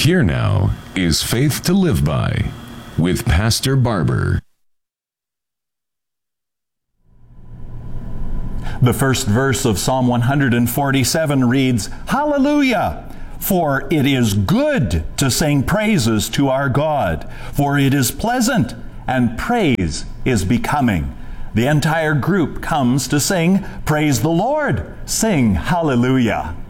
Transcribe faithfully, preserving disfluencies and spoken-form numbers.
Here now is Faith to Live By with Pastor Barber. The first verse of Psalm one forty-seven reads, "Hallelujah! For it is good to sing praises to our God, for it is pleasant, and praise is becoming." The entire group comes to sing, "Praise the Lord!" Sing hallelujah.